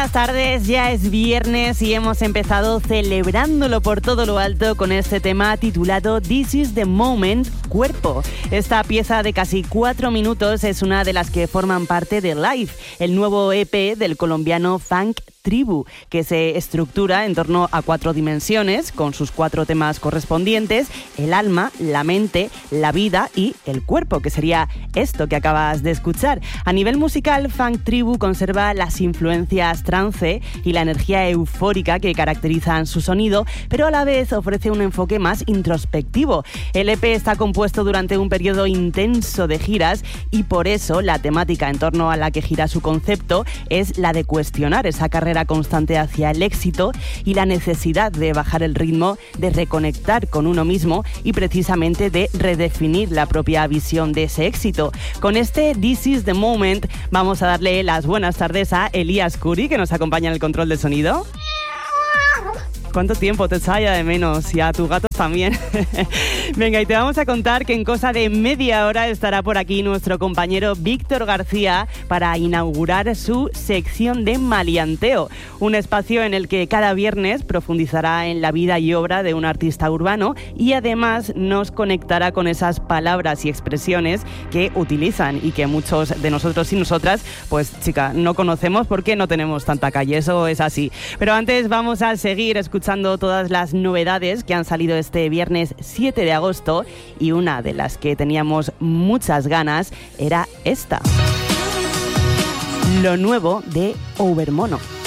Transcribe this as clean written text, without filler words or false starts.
buenas tardes, ya es viernes y hemos empezado celebrándolo por todo lo alto con este tema titulado This is the Moment, Cuerpo. Esta pieza de casi 4 minutos es una de las que forman parte de Live, el nuevo EP del colombiano Funk Tribu, que se estructura en torno a 4 dimensiones, con sus 4 temas correspondientes: el alma, la mente, la vida y el cuerpo, que sería esto que acabas de escuchar. A nivel musical, Funk Tribu conserva las influencias trance y la energía eufórica que caracterizan su sonido, pero a la vez ofrece un enfoque más introspectivo. El EP está compuesto durante un periodo intenso de giras y por eso la temática en torno a la que gira su concepto es la de cuestionar esa carrera constante hacia el éxito y la necesidad de bajar el ritmo, de reconectar con uno mismo y precisamente de redefinir la propia visión de ese éxito. Con este This is the Moment vamos a darle las buenas tardes a Elías Curi, que nos acompaña en el control de sonido. ¿Cuánto tiempo te echaba de menos? Y a tus gatos también. Venga, y te vamos a contar que en cosa de media hora estará por aquí nuestro compañero Víctor García para inaugurar su sección de Malianteo, un espacio en el que cada viernes profundizará en la vida y obra de un artista urbano y además nos conectará con esas palabras y expresiones que utilizan y que muchos de nosotros y nosotras, pues chica, no conocemos porque no tenemos tanta calle, eso es así. Pero antes vamos a seguir escuchando todas las novedades que han salido este viernes 7 de agosto y una de las que teníamos muchas ganas era esta. Lo nuevo de Overmono.